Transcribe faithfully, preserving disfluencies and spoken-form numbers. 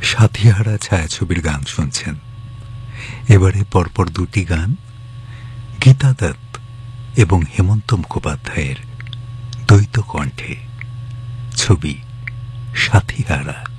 সাথীহারা ছায়াছবির গান শুনছেন। এবারে পরপর দুটি গান গীতা দত্ত এবং হেমন্ত মুখোপাধ্যায়ের দ্বৈত কণ্ঠে। ছবি সাথীহারা।